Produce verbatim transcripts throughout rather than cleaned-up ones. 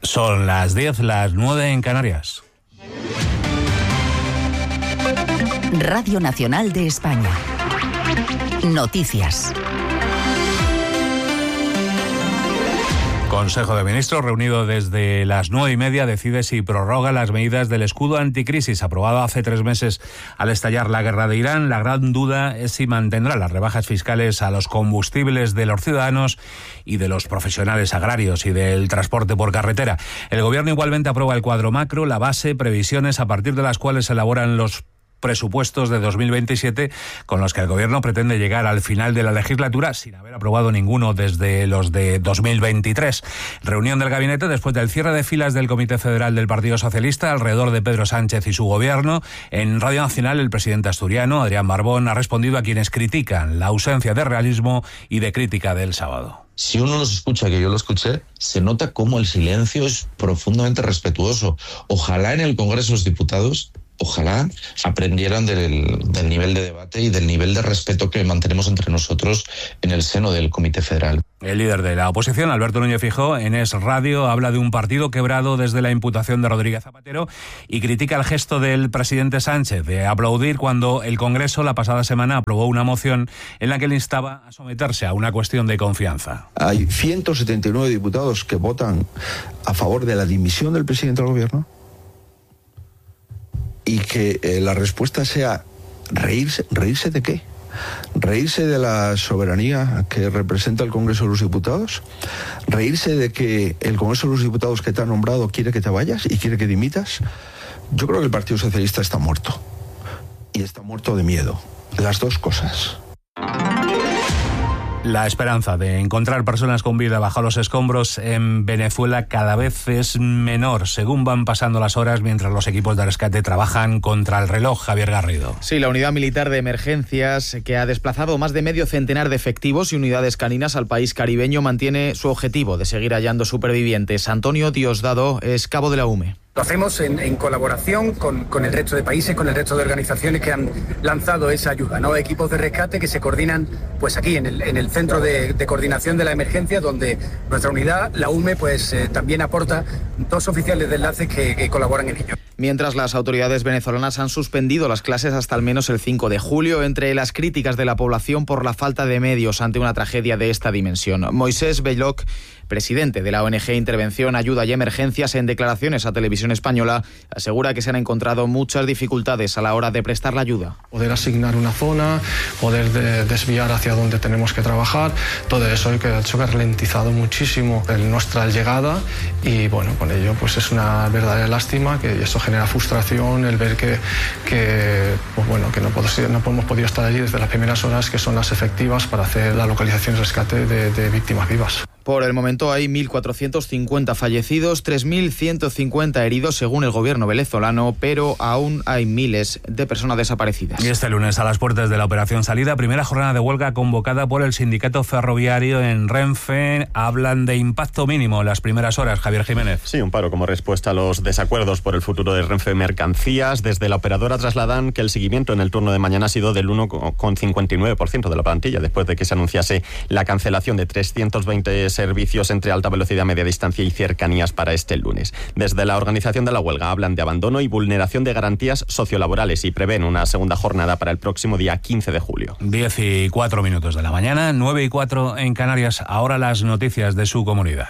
Son las diez, las nueve en Canarias. Radio Nacional de España. Noticias. Consejo de Ministros, reunido desde las nueve y media, decide si prorroga las medidas del escudo anticrisis aprobado hace tres meses al estallar la guerra de Irán. La gran duda es si mantendrá las rebajas fiscales a los combustibles de los ciudadanos y de los profesionales agrarios y del transporte por carretera. El Gobierno igualmente aprueba el cuadro macro, la base, previsiones a partir de las cuales se elaboran los presupuestos de dos mil veintisiete, con los que el Gobierno pretende llegar al final de la legislatura sin haber aprobado ninguno desde los de dos mil veintitrés. Reunión del gabinete después del cierre de filas del Comité Federal del Partido Socialista alrededor de Pedro Sánchez y su Gobierno. En Radio Nacional, el presidente asturiano, Adrián Barbón, ha respondido a quienes critican la ausencia de realismo y de crítica del sábado. Si uno los escucha, que yo lo escuché, se nota cómo el silencio es profundamente respetuoso. Ojalá en el Congreso de los Diputados Ojalá aprendieran del, del nivel de debate y del nivel de respeto que mantenemos entre nosotros en el seno del Comité Federal. El líder de la oposición, Alberto Núñez Feijóo, en Es Radio, habla de un partido quebrado desde la imputación de Rodríguez Zapatero y critica el gesto del presidente Sánchez de aplaudir cuando el Congreso la pasada semana aprobó una moción en la que le instaba a someterse a una cuestión de confianza. Hay ciento setenta y nueve diputados que votan a favor de la dimisión del presidente del Gobierno. Y que eh, la respuesta sea reírse, ¿reírse de qué? ¿Reírse de la soberanía que representa el Congreso de los Diputados? ¿Reírse de que el Congreso de los Diputados que te ha nombrado quiere que te vayas y quiere que dimitas? Yo creo que el Partido Socialista está muerto. Y está muerto de miedo. Las dos cosas. La esperanza de encontrar personas con vida bajo los escombros en Venezuela cada vez es menor, según van pasando las horas mientras los equipos de rescate trabajan contra el reloj. Javier Garrido. Sí, la unidad militar de emergencias, que ha desplazado más de medio centenar de efectivos y unidades caninas al país caribeño, mantiene su objetivo de seguir hallando supervivientes. Antonio Diosdado es cabo de la U M E. Lo hacemos en, en colaboración con, con el resto de países, con el resto de organizaciones que han lanzado esa ayuda, ¿no? Equipos de rescate que se coordinan pues aquí en el, en el centro de, de coordinación de la emergencia, donde nuestra unidad, la U M E, pues eh, también aporta dos oficiales de enlace que, que colaboran en ello. Mientras las autoridades venezolanas han suspendido las clases hasta al menos el cinco de julio, entre las críticas de la población por la falta de medios ante una tragedia de esta dimensión. Moisés Belloc, presidente de la O N G Intervención, Ayuda y Emergencias, en declaraciones a Televisión Española, asegura que se han encontrado muchas dificultades a la hora de prestar la ayuda. Poder asignar una zona, poder de desviar hacia donde tenemos que trabajar, todo eso que ha hecho que ha ralentizado muchísimo nuestra llegada y bueno, con ello pues es una verdadera lástima que eso genera frustración, el ver que, que, pues bueno, que no, puedo, no hemos podido estar allí desde las primeras horas, que son las efectivas para hacer la localización y rescate de, de víctimas vivas. Por el momento hay mil cuatrocientos cincuenta fallecidos, tres mil ciento cincuenta heridos según el gobierno venezolano, pero aún hay miles de personas desaparecidas. Y este lunes, a las puertas de la Operación Salida, primera jornada de huelga convocada por el sindicato ferroviario en Renfe. Hablan de impacto mínimo en las primeras horas. Javier Jiménez. Sí, un paro como respuesta a los desacuerdos por el futuro de Renfe Mercancías. Desde la operadora trasladan que el seguimiento en el turno de mañana ha sido del uno coma cincuenta y nueve por ciento de la plantilla, después de que se anunciase la cancelación de trescientos veinte servicios entre alta velocidad, media distancia y cercanías para este lunes. Desde la organización de la huelga hablan de abandono y vulneración de garantías sociolaborales y prevén una segunda jornada para el próximo día quince de julio. diez y cuatro minutos de la mañana, nueve y cuatro en Canarias. Ahora las noticias de su comunidad.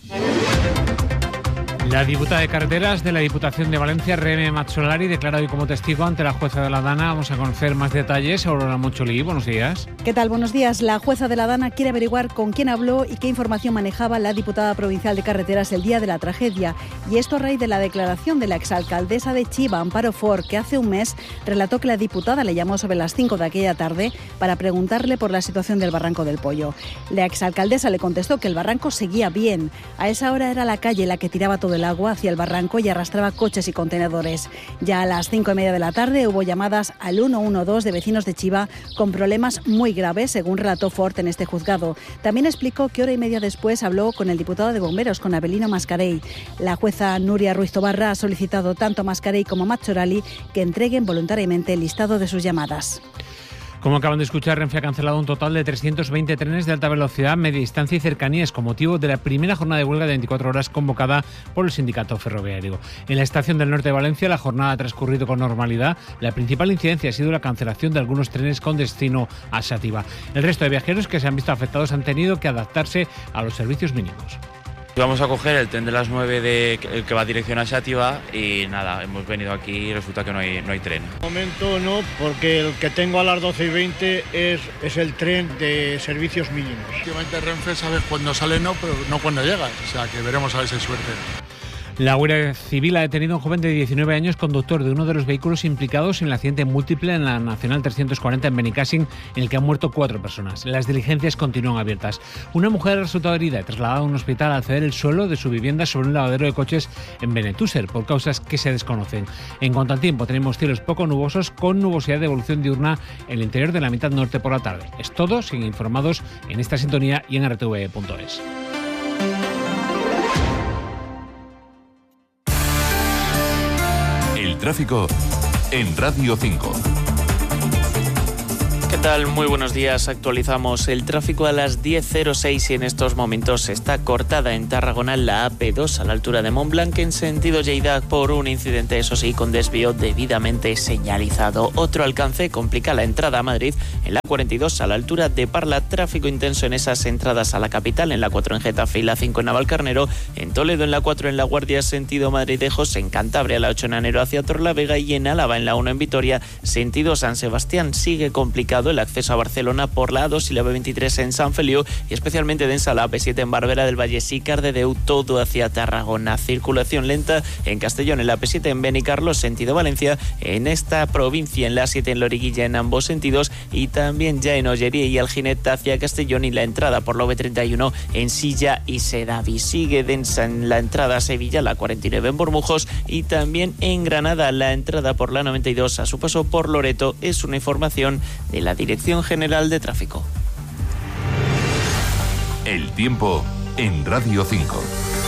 La diputada de Carreteras de la Diputación de Valencia, Reme Mazzolari, declara hoy como testigo ante la jueza de la Dana. Vamos a conocer más detalles. Aurora Moncholí, buenos días. ¿Qué tal? Buenos días. La jueza de la Dana quiere averiguar con quién habló y qué información manejaba la diputada provincial de Carreteras el día de la tragedia. Y esto a raíz de la declaración de la exalcaldesa de Chiva, Amparo Ford, que hace un mes relató que la diputada le llamó sobre las cinco de aquella tarde para preguntarle por la situación del Barranco del Pollo. La exalcaldesa le contestó que el barranco seguía bien. A esa hora era la calle la que tiraba todo el agua hacia el barranco y arrastraba coches y contenedores. Ya a las cinco y media de la tarde hubo llamadas al uno uno dos de vecinos de Chiva con problemas muy graves, según relató Ford en este juzgado. También explicó que hora y media después habló con el diputado de Bomberos, con Abelino Mascarell. La jueza Nuria Ruiz Tobarra ha solicitado tanto a Mascarell como a Mazzolari que entreguen voluntariamente el listado de sus llamadas. Como acaban de escuchar, Renfe ha cancelado un total de trescientos veinte trenes de alta velocidad, media distancia y cercanías con motivo de la primera jornada de huelga de veinticuatro horas convocada por el sindicato ferroviario. En la estación del norte de Valencia la jornada ha transcurrido con normalidad. La principal incidencia ha sido la cancelación de algunos trenes con destino a Xàtiva. El resto de viajeros que se han visto afectados han tenido que adaptarse a los servicios mínimos. Vamos a coger el tren de las nueve de, el que va dirección a Xàtiva y nada, hemos venido aquí y resulta que no hay, no hay tren. De momento no, porque el que tengo a las doce y veinte es, es el tren de servicios mínimos. Últimamente Renfe sabes cuándo sale no, pero no cuándo llegas, o sea que veremos a ver si hay suerte. La Guardia Civil ha detenido a un joven de diecinueve años, conductor de uno de los vehículos implicados en el accidente múltiple en la Nacional trescientos cuarenta en Benicàssim, en el que han muerto cuatro personas. Las diligencias continúan abiertas. Una mujer ha resultado herida y trasladada a un hospital al ceder el suelo de su vivienda sobre un lavadero de coches en Benetúser, por causas que se desconocen. En cuanto al tiempo, tenemos cielos poco nubosos con nubosidad de evolución diurna en el interior de la mitad norte por la tarde. Es todo, siguen informados en esta sintonía y en r t v punto es. Tráfico en Radio cinco. ¿Qué tal? Muy buenos días. Actualizamos el tráfico a las diez cero seis y en estos momentos está cortada en Tarragona la A P dos a la altura de Montblanc en sentido Lleida por un incidente, eso sí, con desvío debidamente señalizado. Otro alcance complica la entrada a Madrid en la cuarenta y dos a la altura de Parla. Tráfico intenso en esas entradas a la capital, en la cuatro en Getafe y la cinco en Navalcarnero, en Toledo en la cuatro en La Guardia sentido Madrid-Ejos, en Cantabria la ocho en Anero hacia Torlavega y en Álava en la uno en Vitoria sentido San Sebastián. Sigue complicado el acceso a Barcelona por la A dos y la B veintitrés en San Feliu y especialmente densa la A P siete en Barbera del Valle, Sicar de Deu, todo hacia Tarragona. Circulación lenta en Castellón en la A P siete en Benicarlos sentido Valencia, en esta provincia en la A siete en Loriguilla en ambos sentidos y también ya en Ollería y Algineta hacia Castellón y la entrada por la B treinta y uno en Silla y Sedaví. Sigue densa en la entrada a Sevilla la cuarenta y nueve en Bormujos y también en Granada la entrada por la noventa y dos a su paso por Loreto. Es una información de la Dirección General de Tráfico. El tiempo en Radio cinco.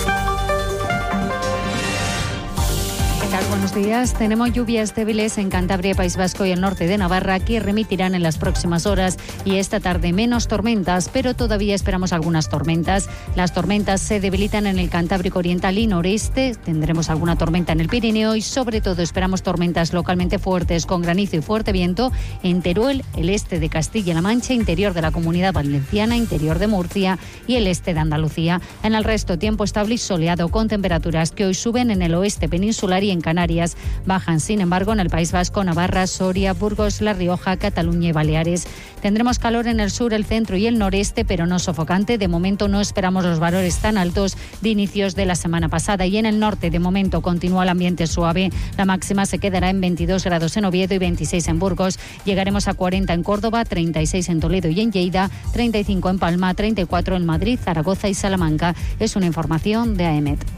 ¿Qué tal? Buenos días. Tenemos lluvias débiles en Cantabria, País Vasco y el norte de Navarra que remitirán en las próximas horas y esta tarde menos tormentas, pero todavía esperamos algunas tormentas. Las tormentas se debilitan en el Cantábrico Oriental y Noreste. Tendremos alguna tormenta en el Pirineo y sobre todo esperamos tormentas localmente fuertes con granizo y fuerte viento en Teruel, el este de Castilla-La Mancha, interior de la Comunidad Valenciana, interior de Murcia y el este de Andalucía. En el resto, tiempo estable y soleado con temperaturas que hoy suben en el oeste peninsular y en Canarias. Bajan, sin embargo, en el País Vasco, Navarra, Soria, Burgos, La Rioja, Cataluña y Baleares. Tendremos calor en el sur, el centro y el noreste, pero no sofocante. De momento no esperamos los valores tan altos de inicios de la semana pasada. Y en el norte, de momento, continúa el ambiente suave. La máxima se quedará en veintidós grados en Oviedo y veintiséis en Burgos. Llegaremos a cuarenta en Córdoba, treinta y seis en Toledo y en Lleida, treinta y cinco en Palma, treinta y cuatro en Madrid, Zaragoza y Salamanca. Es una información de A E M E T.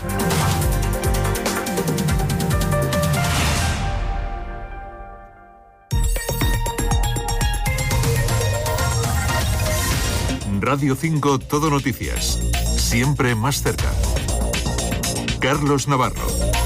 Radio cinco Todo Noticias. Siempre más cerca. Carlos Navarro.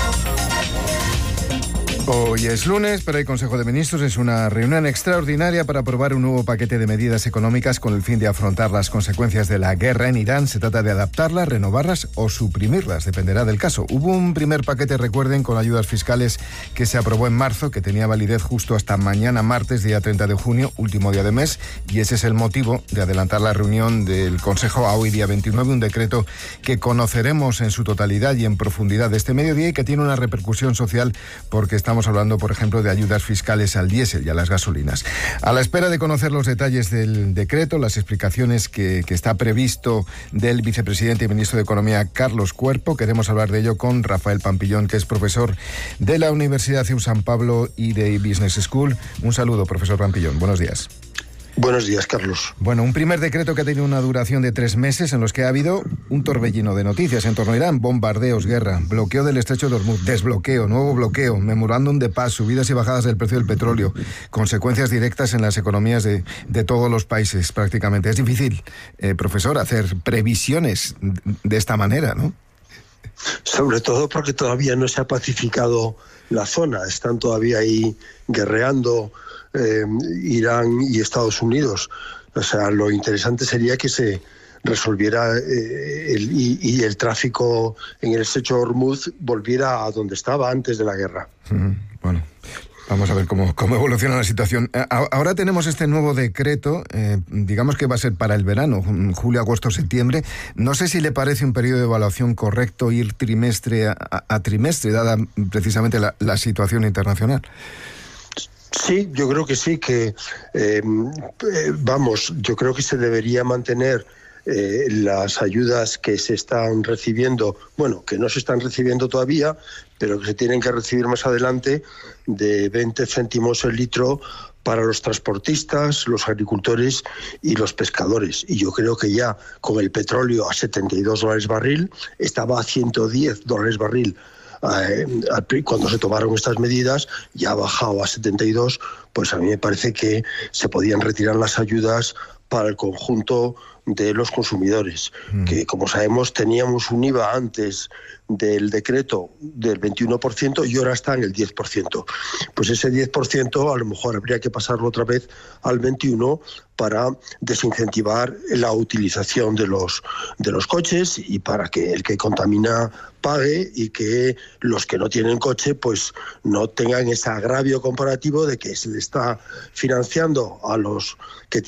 Hoy es lunes, pero el Consejo de Ministros es una reunión extraordinaria para aprobar un nuevo paquete de medidas económicas con el fin de afrontar las consecuencias de la guerra en Irán. Se trata de adaptarlas, renovarlas o suprimirlas, dependerá del caso. Hubo un primer paquete, recuerden, con ayudas fiscales que se aprobó en marzo, que tenía validez justo hasta mañana martes, día treinta de junio, último día de mes, y ese es el motivo de adelantar la reunión del Consejo a hoy, día veintinueve, un decreto que conoceremos en su totalidad y en profundidad este mediodía y que tiene una repercusión social porque está Estamos hablando, por ejemplo, de ayudas fiscales al diésel y a las gasolinas. A la espera de conocer los detalles del decreto, las explicaciones que, que está previsto del vicepresidente y ministro de Economía, Carlos Cuerpo, queremos hablar de ello con Rafael Pampillón, que es profesor de la Universidad C E U San Pablo y de Business School. Un saludo, profesor Pampillón. Buenos días. Buenos días, Carlos. Bueno, un primer decreto que ha tenido una duración de tres meses en los que ha habido un torbellino de noticias en torno a Irán, bombardeos, guerra, bloqueo del estrecho de Hormuz, desbloqueo, nuevo bloqueo, memorándum de paz, subidas y bajadas del precio del petróleo, consecuencias directas en las economías de, de todos los países prácticamente. Es difícil, eh, profesor, hacer previsiones de esta manera, ¿no? Sobre todo porque todavía no se ha pacificado la zona, están todavía ahí guerreando eh, Irán y Estados Unidos. O sea, lo interesante sería que se resolviera eh, el, y, y el tráfico en el estrecho de Hormuz volviera a donde estaba antes de la guerra. Mm, bueno. Vamos a ver cómo, cómo evoluciona la situación. Ahora tenemos este nuevo decreto, eh, digamos que va a ser para el verano, julio, agosto, septiembre. No sé si le parece un periodo de evaluación correcto ir trimestre a, a trimestre, dada precisamente la, la situación internacional. Sí, yo creo que sí, que eh, vamos, yo creo que se debería mantener Eh, las ayudas que se están recibiendo, bueno, que no se están recibiendo todavía, pero que se tienen que recibir más adelante, de veinte céntimos el litro para los transportistas, los agricultores y los pescadores. Y yo creo que ya con el petróleo a setenta y dos dólares barril, estaba a ciento diez dólares barril eh, cuando se tomaron estas medidas, ya ha bajado a setenta y dos, pues a mí me parece que se podían retirar las ayudas para el conjunto de los consumidores, mm. que como sabemos teníamos un I V A antes del decreto del veintiuno por ciento y ahora está en el diez por ciento. Pues ese diez por ciento a lo mejor habría que pasarlo otra vez al veintiuno por ciento para desincentivar la utilización de los, de los coches y para que el que contamina pague y que los que no tienen coche pues no tengan ese agravio comparativo de que se le está financiando a los que